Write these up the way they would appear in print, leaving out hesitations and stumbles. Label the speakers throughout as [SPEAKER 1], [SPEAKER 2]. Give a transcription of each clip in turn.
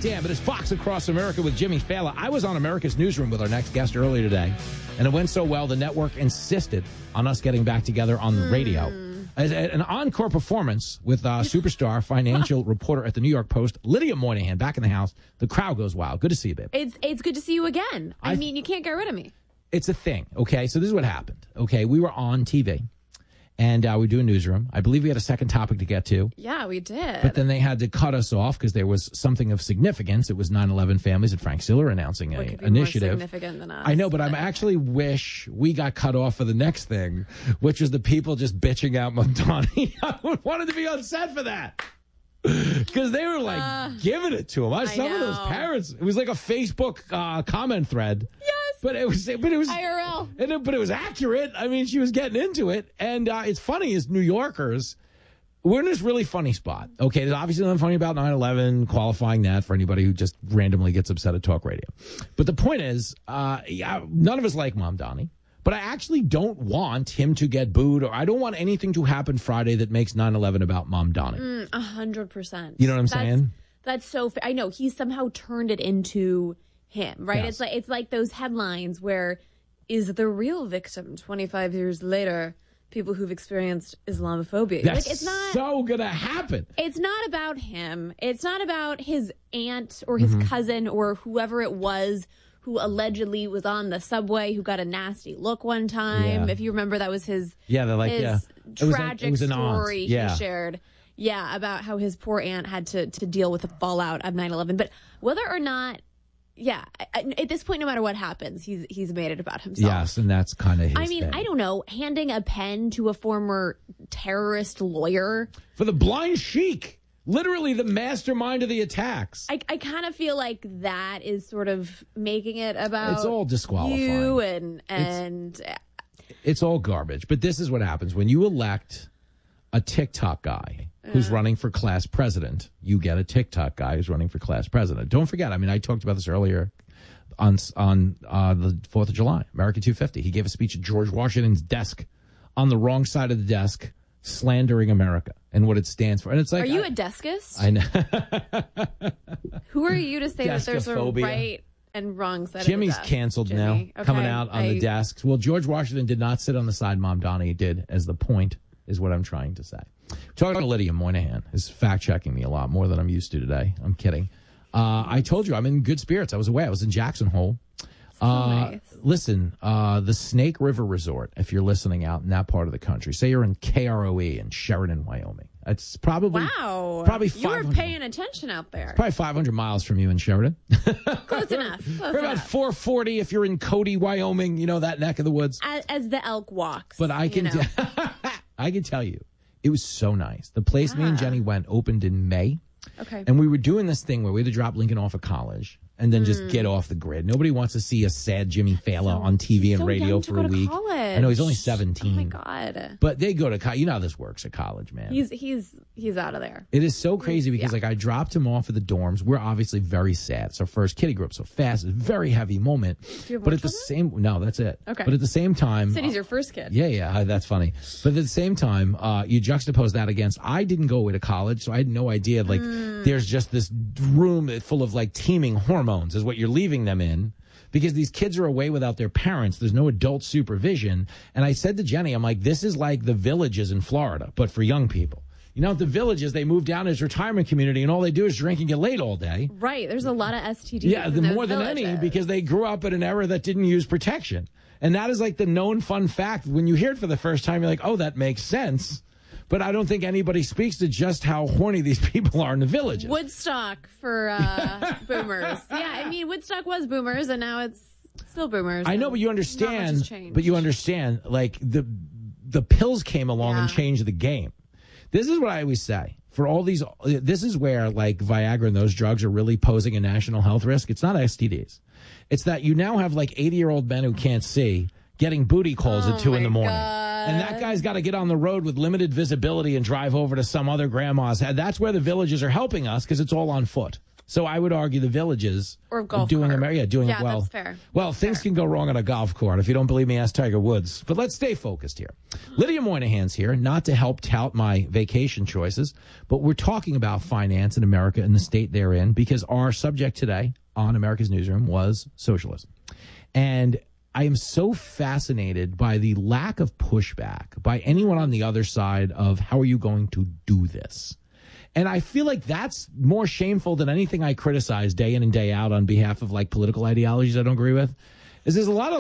[SPEAKER 1] Damn, it is Fox Across America with Jimmy Fallon. I was on America's Newsroom with our next guest earlier today, and it went so well, the network insisted on us getting back together on the radio. As an encore performance with superstar financial reporter at the New York Post, Lydia Moynihan, back in the house. The crowd goes wild. Good to see you, babe.
[SPEAKER 2] It's good to see you again. I mean, you can't get rid of me.
[SPEAKER 1] It's a thing, okay? So this is what happened, okay? We were on TV, and we were doing Newsroom. I believe we had a second topic to get to.
[SPEAKER 2] Yeah, we did.
[SPEAKER 1] But then they had to cut us off because there was something of significance. It was 9/11 families and Frank Siller announcing an initiative.
[SPEAKER 2] More significant than us.
[SPEAKER 1] I know, but I actually wish we got cut off for the next thing, which was the people just bitching out Mamdani. I wanted to be on set for that. Because they were like giving it to him. Some of those parents, it was like a Facebook comment thread.
[SPEAKER 2] Yes.
[SPEAKER 1] But it was
[SPEAKER 2] IRL.
[SPEAKER 1] But it was accurate. I mean, she was getting into it. And it's funny, as New Yorkers, we're in this really funny spot. Okay, there's obviously nothing funny about 9/11, qualifying that for anybody who just randomly gets upset at talk radio. But the point is, none of us like Mamdani. But I actually don't want him to get booed, or I don't want anything to happen Friday that makes 9/11 about Mamdani.
[SPEAKER 2] 100%.
[SPEAKER 1] You know what I'm saying?
[SPEAKER 2] That's so. I know he somehow turned it into him, right?
[SPEAKER 1] Yes.
[SPEAKER 2] It's like those headlines where is the real victim 25 years later people who've experienced Islamophobia.
[SPEAKER 1] That's
[SPEAKER 2] it's not
[SPEAKER 1] so gonna happen.
[SPEAKER 2] It's not about him. It's not about his aunt or his cousin or whoever it was who allegedly was on the subway, who got a nasty look one time.
[SPEAKER 1] Yeah.
[SPEAKER 2] If you remember, that was his
[SPEAKER 1] It
[SPEAKER 2] tragic
[SPEAKER 1] was an aunt.
[SPEAKER 2] story he shared. Yeah, about how his poor aunt had to deal with the fallout of 9/11. But whether or not, at this point, no matter what happens, he's made it about himself.
[SPEAKER 1] Yes, and that's kind of his thing.
[SPEAKER 2] I don't know, handing a pen to a former terrorist lawyer.
[SPEAKER 1] For the blind sheik. Literally the mastermind of the attacks.
[SPEAKER 2] I kind of feel like that is sort of making it about
[SPEAKER 1] it's all disqualifying.
[SPEAKER 2] You and
[SPEAKER 1] it's all garbage. But this is what happens when you elect a TikTok guy who's running for class president. You get a TikTok guy who's running for class president. Don't forget. I mean, I talked about this earlier on the 4th of July, America 250. He gave a speech at George Washington's desk on the wrong side of the desk, slandering America and what it stands for. And it's like,
[SPEAKER 2] are you a deskist?
[SPEAKER 1] I know.
[SPEAKER 2] Who are you to say that there's a right and wrong side
[SPEAKER 1] Jimmy's
[SPEAKER 2] of the desk?
[SPEAKER 1] canceled
[SPEAKER 2] Jimmy.
[SPEAKER 1] now,
[SPEAKER 2] Okay.
[SPEAKER 1] coming out on the desks. Well, George Washington did not sit on the side Mamdani did, as the point is what I'm trying to say. Talking to Lydia Moynihan is fact-checking me a lot more than I'm used to today. I'm kidding. I told you I'm in good spirits. I was away. I was in Jackson Hole.
[SPEAKER 2] Nice.
[SPEAKER 1] Listen, the Snake River Resort, if you're listening out in that part of the country, say you're in KROE in Sheridan, Wyoming. It's probably
[SPEAKER 2] you
[SPEAKER 1] 500.
[SPEAKER 2] were paying attention out there.
[SPEAKER 1] Probably 500 miles from you in Sheridan.
[SPEAKER 2] Close enough.
[SPEAKER 1] We're about 440 if you're in Cody, Wyoming, you know, that neck of the woods.
[SPEAKER 2] As the elk walks.
[SPEAKER 1] But I can I can tell you, it was so nice. The place me and Jenny went opened in May.
[SPEAKER 2] Okay.
[SPEAKER 1] And we were doing this thing where we had to drop Lincoln off of college and then just get off the grid. Nobody wants to see a sad Jimmy Fallon on TV and radio for a week.
[SPEAKER 2] College.
[SPEAKER 1] I know he's only 17.
[SPEAKER 2] Oh my God.
[SPEAKER 1] But they go to college. You know how this works at college, man.
[SPEAKER 2] He's out of there.
[SPEAKER 1] It is so crazy because like I dropped him off at the dorms. We're obviously very sad. It's our first kiddie group so fast. It's a very heavy moment.
[SPEAKER 2] Do you have
[SPEAKER 1] but
[SPEAKER 2] more
[SPEAKER 1] at the
[SPEAKER 2] children?
[SPEAKER 1] same no, that's it.
[SPEAKER 2] Okay.
[SPEAKER 1] But at the same time,
[SPEAKER 2] Said he's your first kid.
[SPEAKER 1] Yeah, that's funny. But at the same time, you juxtapose that against I didn't go away to college, so I had no idea like there's just this room full of like teeming hormones is what you're leaving them in. Because these kids are away without their parents. There's no adult supervision. And I said to Jenny, I'm like, this is like the Villages in Florida, but for young people. You know, at the Villages, they move down as retirement community, and all they do is drink and get laid all day.
[SPEAKER 2] Right. There's a lot of STDs.
[SPEAKER 1] Yeah,
[SPEAKER 2] in those
[SPEAKER 1] more than
[SPEAKER 2] villages.
[SPEAKER 1] any, because they grew up in an era that didn't use protection. And that is like the known fun fact. When you hear it for the first time, you're like, oh, that makes sense. But I don't think anybody speaks to just how horny these people are in the Villages.
[SPEAKER 2] Woodstock for boomers. Yeah, I mean, Woodstock was boomers, and now it's still boomers.
[SPEAKER 1] I know, but you
[SPEAKER 2] Not much has
[SPEAKER 1] understand.
[SPEAKER 2] changed.
[SPEAKER 1] But you understand, like the pills came along and changed the game. This is what I always say. For all these, this is where like Viagra and those drugs are really posing a national health risk. It's not STDs. It's that you now have like 80-year-old men who can't see getting booty calls at 2 in the morning. And that guy's got to get on the road with limited visibility and drive over to some other grandma's. That's where the Villages are helping us because it's all on foot. So I would argue the villages
[SPEAKER 2] Or
[SPEAKER 1] are
[SPEAKER 2] golf
[SPEAKER 1] doing
[SPEAKER 2] cart.
[SPEAKER 1] doing
[SPEAKER 2] Yeah,
[SPEAKER 1] well.
[SPEAKER 2] that's fair.
[SPEAKER 1] Well, things can go wrong on a golf course. If you don't believe me, ask Tiger Woods. But let's stay focused here. Lydia Moynihan's here, not to help tout my vacation choices, but we're talking about finance in America and the state they're in, because our subject today on America's Newsroom was socialism. And I am so fascinated by the lack of pushback by anyone on the other side of how are you going to do this? And I feel like that's more shameful than anything I criticize day in and day out on behalf of like political ideologies I don't agree with. Is there's a lot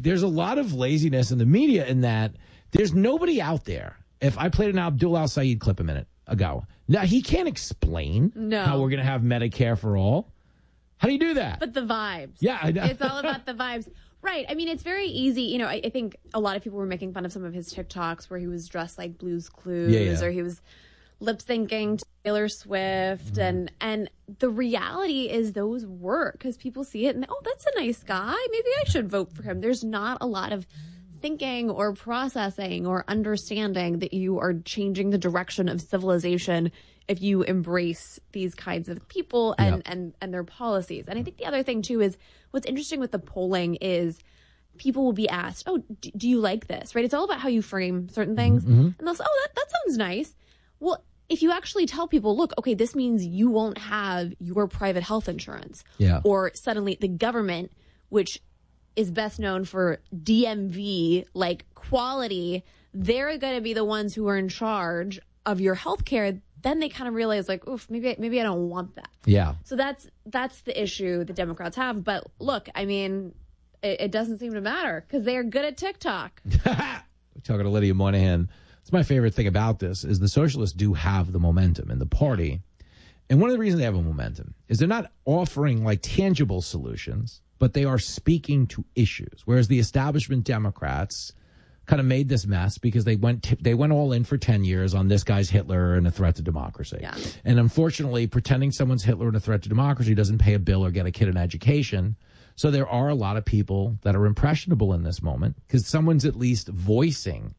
[SPEAKER 1] of laziness in the media in that there's nobody out there. If I played an Abdul Al-Sayed clip a minute ago, now he can't explain how we're going to have Medicare for all. How do you do that?
[SPEAKER 2] But the vibes.
[SPEAKER 1] Yeah. I know.
[SPEAKER 2] It's all about the vibes. Right. I mean, it's very easy. You know, I think a lot of people were making fun of some of his TikToks where he was dressed like Blue's Clues or he was lip syncing to Taylor Swift. And the reality is those work because people see it and, oh, that's a nice guy. Maybe I should vote for him. There's not a lot of thinking or processing or understanding that you are changing the direction of civilization if you embrace these kinds of people and their policies. And I think the other thing, too, is what's interesting with the polling is people will be asked, oh, do you like this? Right? It's all about how you frame certain things. And they'll say, oh, that sounds nice. Well, if you actually tell people, look, okay, this means you won't have your private health insurance. Or suddenly the government, which is best known for DMV, like quality, they're going to be the ones who are in charge of your health care. Then they kind of realize, like, oof, maybe I don't want that. Yeah. So that's the issue the Democrats have. But look, I mean, it doesn't seem to matter because they are good at TikTok.
[SPEAKER 1] We're talking to Lydia Moynihan. It's my favorite thing about this is the socialists do have the momentum in the party. And one of the reasons they have a momentum is they're not offering like tangible solutions, but they are speaking to issues. Whereas the establishment Democrats kind of made this mess because they went all in for 10 years on this guy's Hitler and a threat to democracy. Yeah. And unfortunately, pretending someone's Hitler and a threat to democracy doesn't pay a bill or get a kid an education. So there are a lot of people that are impressionable in this moment because someone's at least voicing,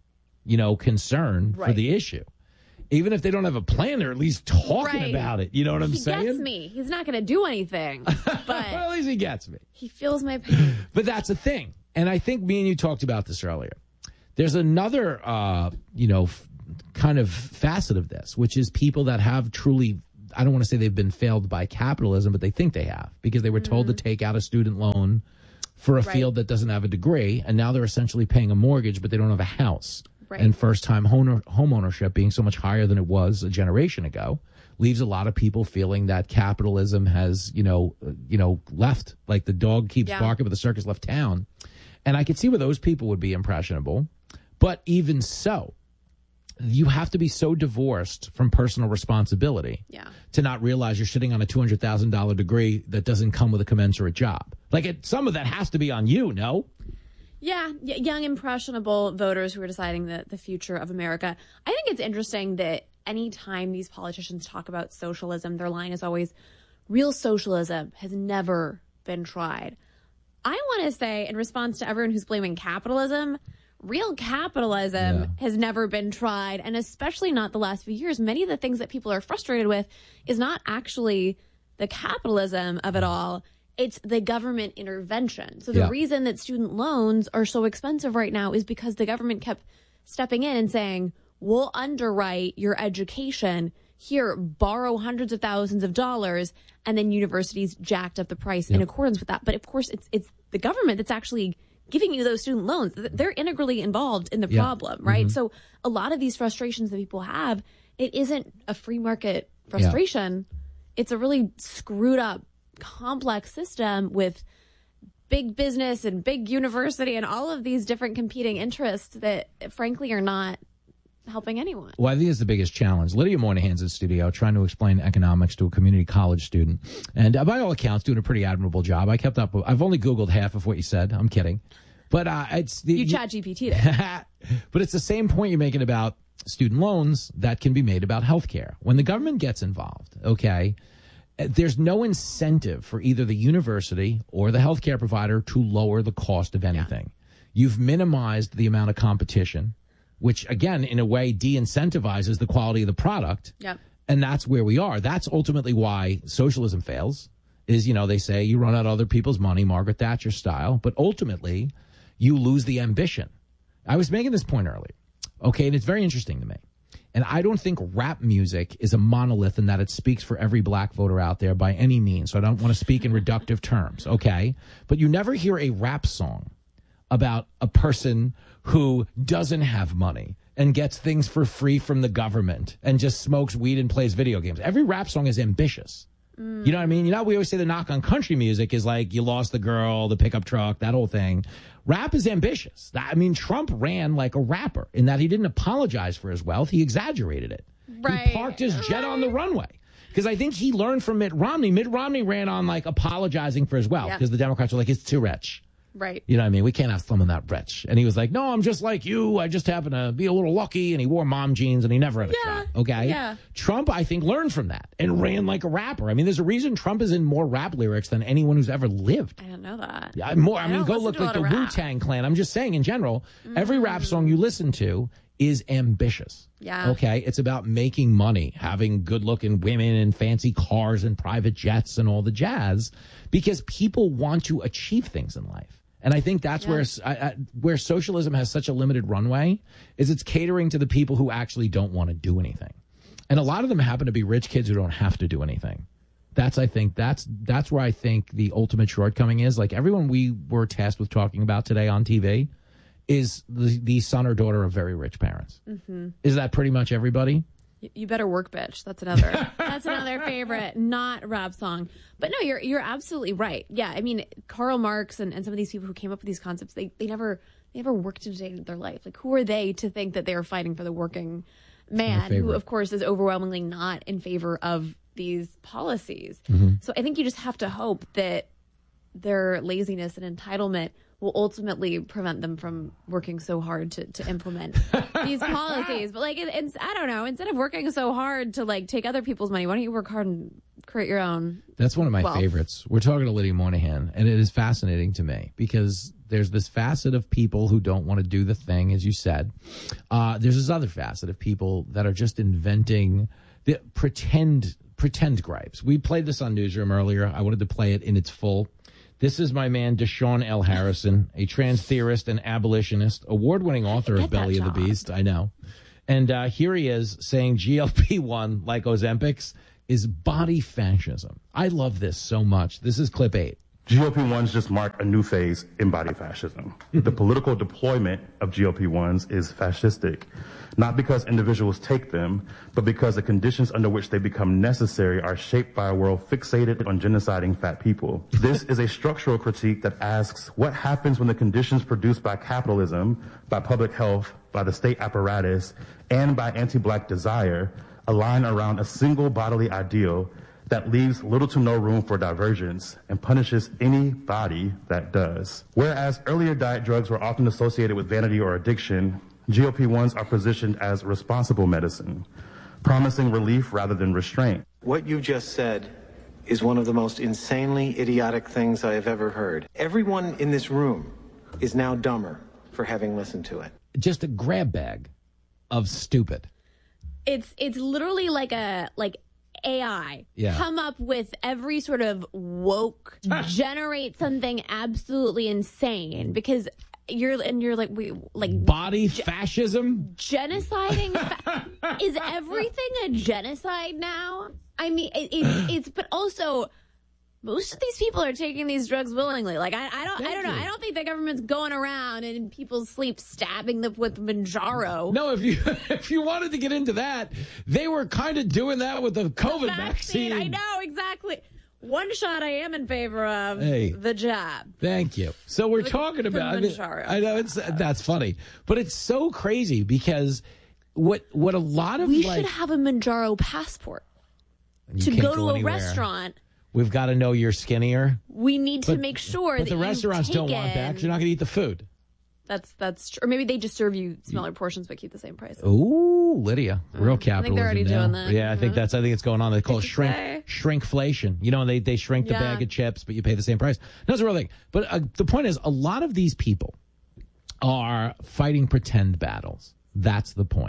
[SPEAKER 1] concern for the issue. Even if they don't have a plan, they're at least talking about it. You know what I'm saying?
[SPEAKER 2] He gets me. He's not going to do anything. But
[SPEAKER 1] well, at least he gets me.
[SPEAKER 2] He feels my pain.
[SPEAKER 1] But that's the thing. And I think me and you talked about this earlier. There's another, kind of facet of this, which is people that have truly, I don't want to say they've been failed by capitalism, but they think they have because they were told to take out a student loan for a field that doesn't have a degree. And now they're essentially paying a mortgage, but they don't have a house. Right. And first-time home ownership being so much higher than it was a generation ago leaves a lot of people feeling that capitalism has, left. Like the dog keeps barking, but the circus left town. And I could see where those people would be impressionable. But even so, you have to be so divorced from personal responsibility to not realize you're sitting on a $200,000 degree that doesn't come with a commensurate job. Like some of that has to be on you, no?
[SPEAKER 2] Yeah, young, impressionable voters who are deciding the future of America. I think it's interesting that anytime these politicians talk about socialism, their line is always, real socialism has never been tried. I want to say, in response to everyone who's blaming capitalism, real capitalism has never been tried, and especially not the last few years. Many of the things that people are frustrated with is not actually the capitalism of it all. It's the government intervention. So the reason that student loans are so expensive right now is because the government kept stepping in and saying, we'll underwrite your education. Here, borrow hundreds of thousands of dollars. And then universities jacked up the price in accordance with that. But of course, it's the government that's actually giving you those student loans. They're integrally involved in the problem, right? So a lot of these frustrations that people have, it isn't a free market frustration. It's a really screwed up, complex system with big business and big university and all of these different competing interests that frankly are not helping anyone.
[SPEAKER 1] Well, I think it's the biggest challenge. Lydia Moynihan's in studio trying to explain economics to a community college student. And by all accounts, doing a pretty admirable job. I kept up. I've only Googled half of what you said. I'm kidding. But
[SPEAKER 2] you chat GPT it.
[SPEAKER 1] But it's the same point you're making about student loans that can be made about healthcare. When the government gets involved, there's no incentive for either the university or the healthcare provider to lower the cost of anything. You've minimized the amount of competition, which, again, in a way, de-incentivizes the quality of the product. And that's where we are. That's ultimately why socialism fails is, they say you run out other people's money, Margaret Thatcher style, but ultimately you lose the ambition. I was making this point earlier. Okay. And it's very interesting to me. And I don't think rap music is a monolith in that it speaks for every black voter out there by any means. So I don't want to speak in reductive terms. Okay. But you never hear a rap song about a person who doesn't have money and gets things for free from the government and just smokes weed and plays video games. Every rap song is ambitious. You know what I mean? We always say the knock on country music is like you lost the girl, the pickup truck, that whole thing. Rap is ambitious. Trump ran like a rapper in that he didn't apologize for his wealth. He exaggerated it. Right. He parked his jet on the runway. Because I think he learned from Mitt Romney. Mitt Romney ran on like apologizing for his wealth because the Democrats were like, it's too rich.
[SPEAKER 2] Right.
[SPEAKER 1] You know what I mean? We can't have someone that rich. And he was like, no, I'm just like you. I just happen to be a little lucky. And he wore mom jeans and he never had a shot. Okay. Yeah. Trump, I think, learned from that and ran like a rapper. There's a reason Trump is in more rap lyrics than anyone who's ever lived.
[SPEAKER 2] I don't know that.
[SPEAKER 1] Yeah, more. Go look like the Wu-Tang Clan. I'm just saying in general, every rap song you listen to is ambitious.
[SPEAKER 2] Yeah.
[SPEAKER 1] Okay. It's about making money, having good looking women and fancy cars and private jets and all the jazz because people want to achieve things in life. And I think that's where socialism has such a limited runway is it's catering to the people who actually don't want to do anything. And a lot of them happen to be rich kids who don't have to do anything. That's where I think the ultimate shortcoming is. Like everyone we were tasked with talking about today on TV is the son or daughter of very rich parents. Mm-hmm. Is that pretty much everybody?
[SPEAKER 2] You better work, bitch. That's another favorite, not rap song. But no, you're absolutely right. Yeah, Karl Marx and some of these people who came up with these concepts, they never worked a day in their life. Like, who are they to think that they are fighting for the working man, who of course is overwhelmingly not in favor of these policies? Mm-hmm. So I think you just have to hope that their laziness and entitlement will ultimately prevent them from working so hard to implement these policies. But it's I don't know, instead of working so hard to take other people's money, why don't you work hard and create your own? That's one of my favorites. We're talking to Lydia Moynihan, and it is fascinating to me because there's this facet of people who don't want to do the thing, as you said. There's this other facet of people that are just inventing the pretend gripes. We played this on Newsroom earlier. I wanted to play it in its full. This is my man, Deshaun L. Harrison, a trans theorist and abolitionist, award-winning author of Belly of the Beast. I know. And here he is saying GLP-1, like Ozempic, is body fascism. I love this so much. This is clip 8.
[SPEAKER 3] GLP-1s just mark a new phase in body fascism. The political deployment of GLP-1s is fascistic, not because individuals take them, but because the conditions under which they become necessary are shaped by a world fixated on genociding fat people. This is a structural critique that asks what happens when the conditions produced by capitalism, by public health, by the state apparatus, and by anti-black desire align around a single bodily ideal that leaves little to no room for divergence and punishes any body that does. Whereas earlier diet drugs were often associated with vanity or addiction, GLP-1s are positioned as responsible medicine, promising relief rather than restraint.
[SPEAKER 4] What you just said is one of the most insanely idiotic things I have ever heard. Everyone in this room is now dumber for having listened to it.
[SPEAKER 1] Just a grab bag of stupid.
[SPEAKER 2] It's literally like AI come up with every sort of woke, generate something absolutely insane because you're like
[SPEAKER 1] body fascism,
[SPEAKER 2] genociding. Is everything a genocide now? It's but also most of these people are taking these drugs willingly. I don't know. I don't think the government's going around and in people's sleep stabbing them with Manjaro.
[SPEAKER 1] No, if you wanted to get into that, they were kind of doing that with the COVID vaccine.
[SPEAKER 2] I know, exactly. One shot I am in favor of, the jab.
[SPEAKER 1] Thank you. So we're talking about Manjaro. I know that's funny, but it's so crazy because what a lot of
[SPEAKER 2] we should have a Manjaro passport to go to a restaurant.
[SPEAKER 1] We've got to know you're skinnier.
[SPEAKER 2] We need to make sure that
[SPEAKER 1] the restaurants don't want that because you're not going to eat the food.
[SPEAKER 2] That's true. Or maybe they just serve you smaller portions but keep the same price.
[SPEAKER 1] Ooh, Lydia, real capitalism.
[SPEAKER 2] I think they're already doing that.
[SPEAKER 1] Yeah, I think it's going on. They call it shrinkflation. They shrink the bag of chips, but you pay the same price. That's a real thing. But the point is, a lot of these people are fighting pretend battles. That's the point.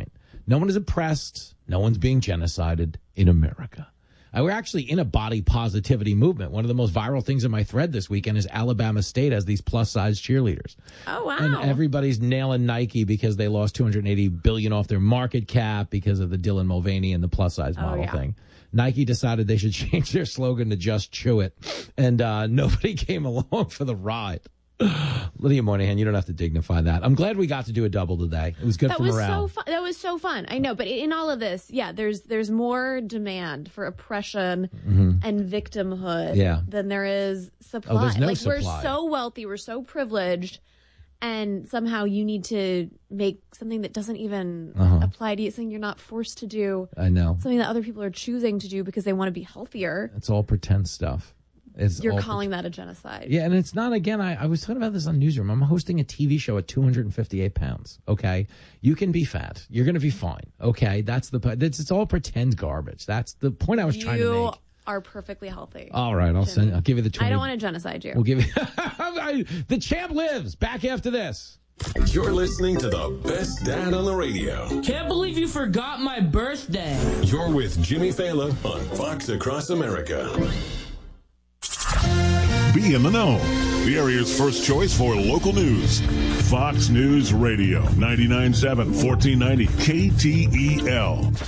[SPEAKER 1] No one is oppressed. No one's being genocided in America. We're actually in a body positivity movement. One of the most viral things in my thread this weekend is Alabama State has these plus-size cheerleaders.
[SPEAKER 2] Oh, wow.
[SPEAKER 1] And everybody's nailing Nike because they lost $280 billion off their market cap because of the Dylan Mulvaney and the plus-size model thing. Nike decided they should change their slogan to Just Chew It, and nobody came along for the ride. Lydia Moynihan, you don't have to dignify that. I'm glad we got to do a double today. It was good for morale.
[SPEAKER 2] That was so fun. I know, but in all of this, there's more demand for oppression and victimhood than there is supply.
[SPEAKER 1] Oh, there's no
[SPEAKER 2] supply.
[SPEAKER 1] supply.
[SPEAKER 2] We're so wealthy, we're so privileged, and somehow you need to make something that doesn't even apply to you, something you're not forced to do.
[SPEAKER 1] I know.
[SPEAKER 2] Something that other people are choosing to do because they want to be healthier.
[SPEAKER 1] It's all pretend stuff.
[SPEAKER 2] You're calling that a genocide.
[SPEAKER 1] Yeah, and it's not, again, I was talking about this on Newsroom. I'm hosting a TV show at 258 pounds, okay? You can be fat. You're going to be fine, okay? It's all pretend garbage. That's the point I was trying to make.
[SPEAKER 2] You are perfectly healthy.
[SPEAKER 1] All right, I'll give you the 20.
[SPEAKER 2] I don't want to genocide you.
[SPEAKER 1] We'll give you the champ lives. Back after this.
[SPEAKER 5] You're listening to the best dad on the radio.
[SPEAKER 6] Can't believe you forgot my birthday.
[SPEAKER 5] You're with Jimmy Fallon on Fox Across America.
[SPEAKER 7] Be in the know. The area's first choice for local news. Fox News Radio, 99.7, 1490 KTEL.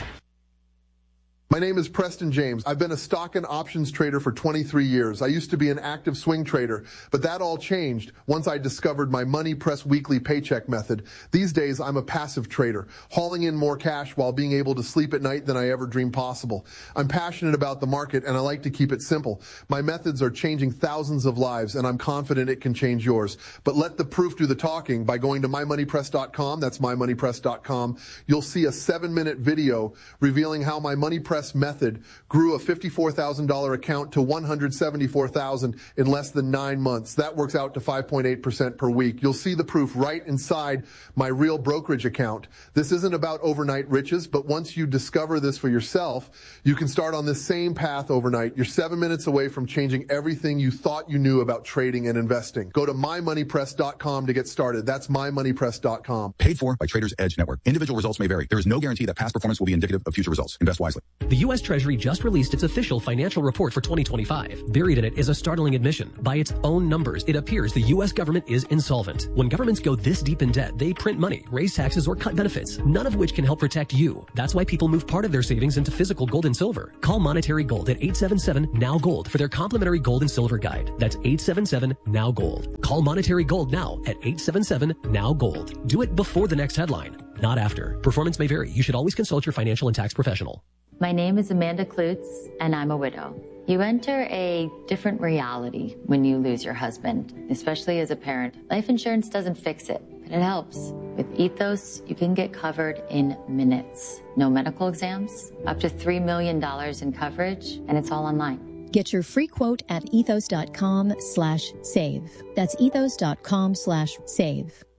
[SPEAKER 8] My name is Preston James. I've been a stock and options trader for 23 years. I used to be an active swing trader, but that all changed once I discovered my Money Press weekly paycheck method. These days, I'm a passive trader, hauling in more cash while being able to sleep at night than I ever dreamed possible. I'm passionate about the market, and I like to keep it simple. My methods are changing thousands of lives, and I'm confident it can change yours. But let the proof do the talking by going to mymoneypress.com. That's mymoneypress.com. You'll see a 7-minute video revealing how my Money Press method grew a $54,000 account to $174,000 in less than 9 months. That works out to 5.8% per week. You'll see the proof right inside my real brokerage account. This isn't about overnight riches, but once you discover this for yourself, you can start on this same path overnight. You're 7 minutes away from changing everything you thought you knew about trading and investing. Go to mymoneypress.com to get started. That's mymoneypress.com.
[SPEAKER 9] Paid for by Traders Edge Network. Individual results may vary. There is no guarantee that past performance will be indicative of future results. Invest wisely.
[SPEAKER 10] The U.S. Treasury just released its official financial report for 2025. Buried in it is a startling admission. By its own numbers, it appears the U.S. government is insolvent. When governments go this deep in debt, they print money, raise taxes, or cut benefits, none of which can help protect you. That's why people move part of their savings into physical gold and silver. Call Monetary Gold at 877-NOW-GOLD for their complimentary gold and silver guide. That's 877-NOW-GOLD. Call Monetary Gold now at 877-NOW-GOLD. Do it before the next headline, not after. Performance may vary. You should always consult your financial and tax professional.
[SPEAKER 11] My name is Amanda Klutz, and I'm a widow. You enter a different reality when you lose your husband, especially as a parent. Life insurance doesn't fix it, but it helps. With Ethos, you can get covered in minutes. No medical exams, up to $3 million in coverage, and it's all online.
[SPEAKER 12] Get your free quote at ethos.com/save. That's ethos.com/save.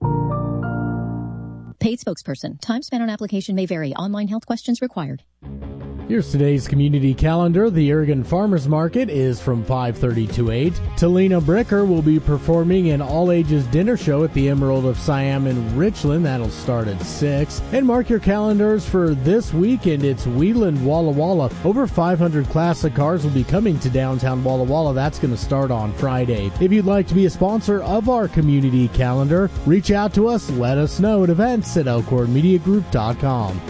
[SPEAKER 12] Paid spokesperson. Time spent on application may vary. Online health questions required.
[SPEAKER 13] Here's today's community calendar. The Oregon Farmers Market is from 5:30 to 8. Talina Bricker will be performing an all-ages dinner show at the Emerald of Siam in Richland. That'll start at 6. And mark your calendars for this weekend. It's Wheeland Walla Walla. Over 500 classic cars will be coming to downtown Walla Walla. That's going to start on Friday. If you'd like to be a sponsor of our community calendar, reach out to us. Let us know at events@elkhornmediagroup.com.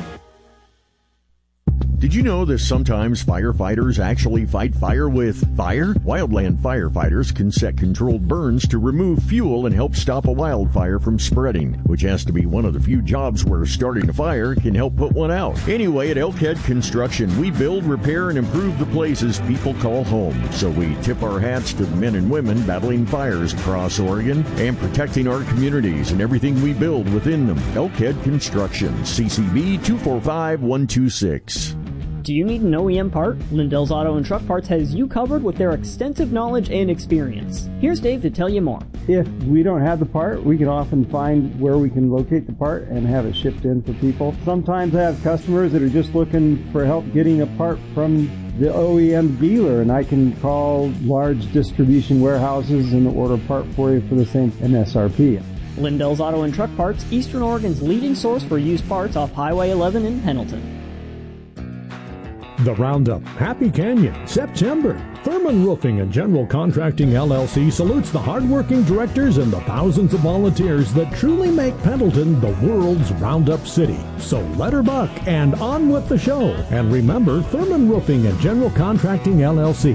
[SPEAKER 14] Did you know that sometimes firefighters actually fight fire with fire? Wildland firefighters can set controlled burns to remove fuel and help stop a wildfire from spreading, which has to be one of the few jobs where starting a fire can help put one out. Anyway, at Elkhead Construction, we build, repair, and improve the places people call home. So we tip our hats to the men and women battling fires across Oregon and protecting our communities and everything we build within them. Elkhead Construction, CCB 245126.
[SPEAKER 15] Do you need an OEM part? Lindell's Auto and Truck Parts has you covered with their extensive knowledge and experience. Here's Dave to tell you more.
[SPEAKER 16] If we don't have the part, we can often find where we can locate the part and have it shipped in for people. Sometimes I have customers that are just looking for help getting a part from the OEM dealer, and I can call large distribution warehouses and order a part for you for the same MSRP.
[SPEAKER 15] Lindell's Auto and Truck Parts, Eastern Oregon's leading source for used parts off Highway 11 in Pendleton.
[SPEAKER 17] The Roundup, Happy Canyon, September. Thurman Roofing and General Contracting LLC salutes the hardworking directors and the thousands of volunteers that truly make Pendleton the world's Roundup city. So let her buck and on with the show. And remember, Thurman Roofing and General Contracting LLC,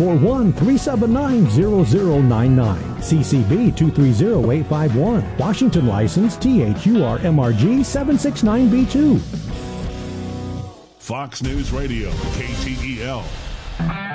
[SPEAKER 17] 541-379-0099. CCB 230851. Washington license THURMRG 769B2.
[SPEAKER 7] Fox News Radio, KTEL.